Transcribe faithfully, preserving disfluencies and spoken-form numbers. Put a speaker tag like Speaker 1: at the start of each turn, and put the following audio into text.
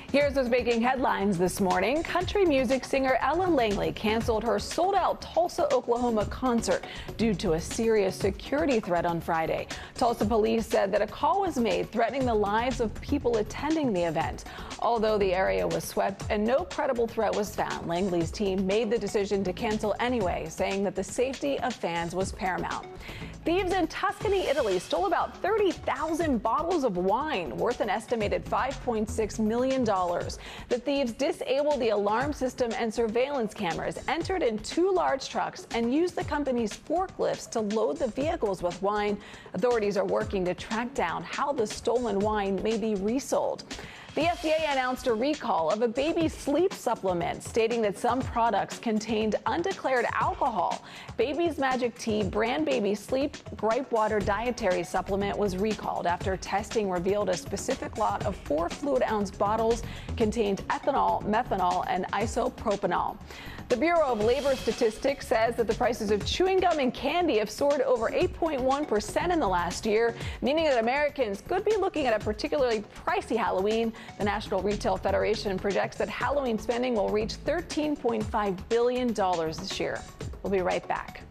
Speaker 1: Here's what's making headlines this morning. Country music singer Ella Langley canceled her sold-out Tulsa, Oklahoma concert due to a serious security threat on Friday. Tulsa police said that a call was made threatening the lives of people attending the event. Although the area was swept and no credible threat was found, Langley's team made the decision to cancel anyway, saying that the safety of fans was paramount. Thieves in Tuscany, Italy stole about thirty thousand bottles of wine worth an estimated five point six million dollars. The thieves disabled the alarm system and surveillance cameras, entered in two large trucks, and used the company's forklifts to load the vehicles with wine. Authorities are working to track down how the stolen wine may be resold. The F D A announced a recall of a baby sleep supplement, stating that some products contained undeclared alcohol. Baby's Magic Tea brand baby sleep gripe water dietary supplement was recalled after testing revealed a specific lot of four fluid ounce bottles contained ethanol, methanol, and isopropanol. The Bureau of Labor Statistics says that the prices of chewing gum and candy have soared over eight point one percent in the last year, meaning that Americans could be looking at a particularly pricey Halloween. The National Retail Federation projects that Halloween spending will reach thirteen point five billion dollars this year. We'll be right back.